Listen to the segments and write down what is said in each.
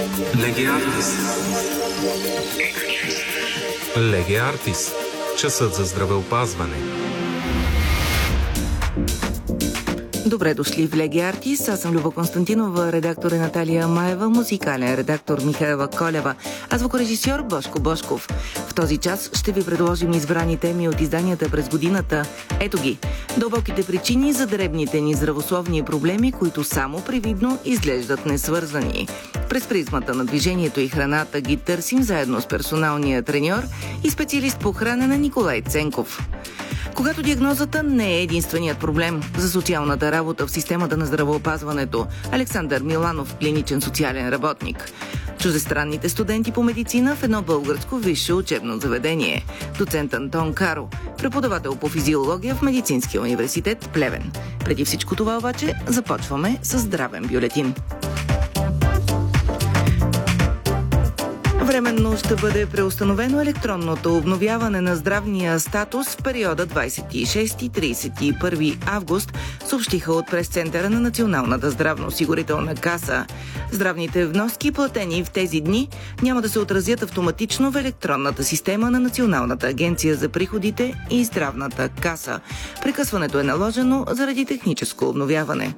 Леге Артис. Леге Артис. Часът за здравеопазване. Добре дошли в Леге Артис. Аз съм Люба Константинова, редактор е Наталия Маева, музикален редактор Михаела Колева, а звукорежисьор Бошко Бошков. В този час ще ви предложим избрани теми от изданията през годината. Ето ги. Дълбоките причини за дребните ни здравословни проблеми, които само привидно изглеждат несвързани. През призмата на движението и храната ги търсим заедно с персоналния треньор и специалист по хранене Николай Ценков. Когато диагнозата не е единственият проблем за социалната работа в системата на здравеопазването, Александър Миланов, клиничен социален работник. Чуждестранните студенти по медицина в едно българско висше учебно заведение. Доцент Антон Каро, преподавател по физиология в Медицинския университет Плевен. Преди всичко това обаче започваме с здравен бюлетин. Временно ще бъде преустановено електронното обновяване на здравния статус в периода 26-31 август, съобщиха от пресцентъра на Националната здравноосигурителна каса. Здравните вноски, платени в тези дни, няма да се отразят автоматично в електронната система на Националната агенция за приходите и здравната каса. Прекъсването е наложено заради техническо обновяване.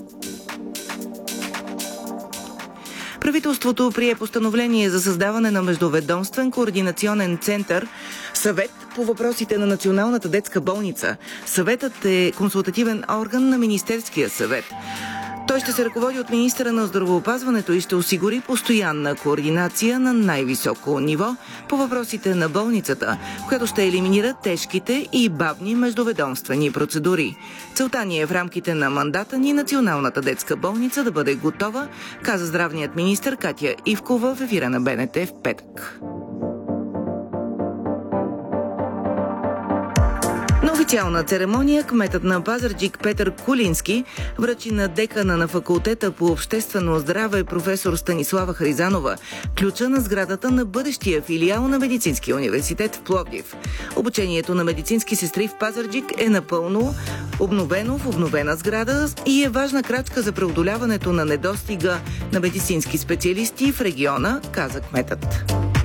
Правителството прие постановление за създаване на междуведомствен координационен център Съвет по въпросите на Националната детска болница. Съветът е консултативен орган на Министерския съвет. Той ще се ръководи от министъра на здравеопазването и ще осигури постоянна координация на най-високо ниво по въпросите на болницата, която ще елиминира тежките и бавни междуведомствени процедури. Целта ни е в рамките на мандата ни Националната детска болница да бъде готова, каза здравният министър Катя Ивкова в ефира на БНТ в петък. На официална церемония кметът на Пазарджик Петър Кулински връчи на декана на факултета по обществено здраве професор Станислава Харизанова ключа на сградата на бъдещия филиал на Медицинския университет в Пловдив. Обучението на медицински сестри в Пазарджик е напълно обновено в обновена сграда и е важна крачка за преодоляването на недостига на медицински специалисти в региона, каза кметът.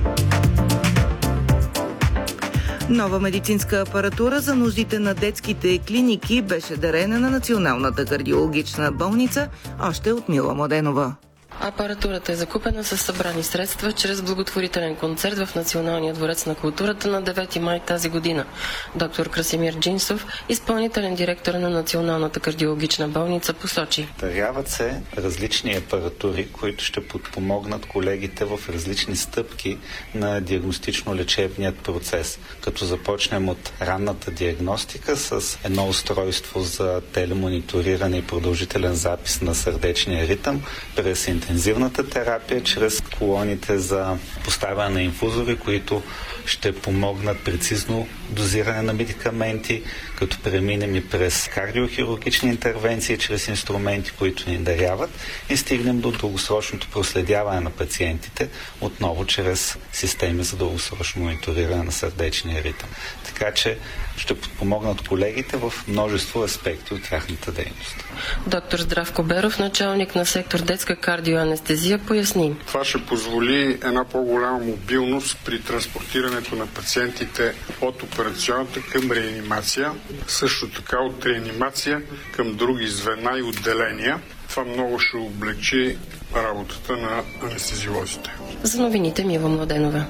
Нова медицинска апаратура за нуждите на детските клиники беше дарена на Националната кардиологична болница още от Мила Младенова. Апаратурата е закупена с събрани средства чрез благотворителен концерт в Националния дворец на културата на 9 май тази година. Доктор Красимир Джинсов, изпълнителен директор на Националната кардиологична болница, посочи: Даряват се различни апаратури, които ще подпомогнат колегите в различни стъпки на диагностично-лечебният процес. Като започнем от ранната диагностика с едно устройство за телемониториране и продължителен запис на сърдечния ритъм, през интензивната терапия, чрез колоните за поставяне на инфузори, които ще помогнат прецизно дозиране на медикаменти, като преминем и през кардиохирургични интервенции, чрез инструменти, които ни даряват, и стигнем до дългосрочното проследяване на пациентите, отново чрез системи за дългосрочно мониториране на сърдечния ритъм. Така че ще подпомогнат колегите в множество аспекти от тяхната дейност. Доктор Здравко Беров, началник на сектор детска кардиоанестезия, поясни: Това ще позволи една по-голяма мобилност при транспортирането на пациентите от операционната към реанимация, също така от реанимация към други звена и отделения. Това много ще облегчи работата на анестезиолозите. За новините Мила Младенова.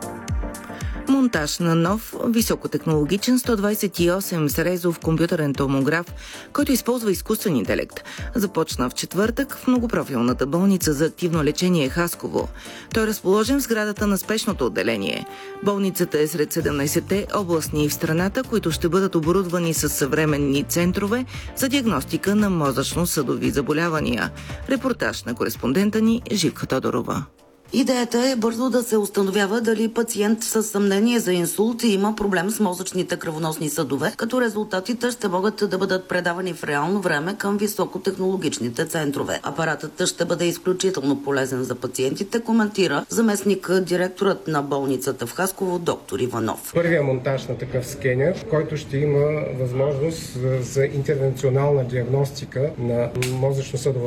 Монтаж на нов високотехнологичен 128 срезов компютърен томограф, който използва изкуствен интелект, започна в четвъртък в многопрофилната болница за активно лечение Хасково. Той е разположен в сградата на спешното отделение. Болницата е сред 17-те областни в страната, които ще бъдат оборудвани с съвременни центрове за диагностика на мозъчно-съдови заболявания. Репортаж на кореспондента ни Живка Тодорова. Идеята е бързо да се установява дали пациент с съмнение за инсулт има проблем с мозъчните кръвоносни съдове, като резултатите ще могат да бъдат предавани в реално време към високотехнологичните центрове. Апаратът ще бъде изключително полезен за пациентите, коментира заместник директорът на болницата в Хасково доктор Иванов. Първия монтаж на такъв скенер, който ще има възможност за интервенционална диагностика на мозъчно-съдова